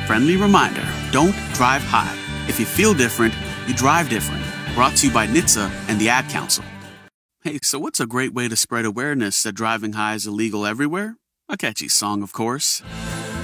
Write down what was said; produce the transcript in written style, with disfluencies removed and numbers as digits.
Friendly reminder, don't drive high. If you feel different, you drive different. Brought to you by NHTSA and the Ad Council. Hey, so what's a great way to spread awareness that driving high is illegal everywhere? A catchy song, of course.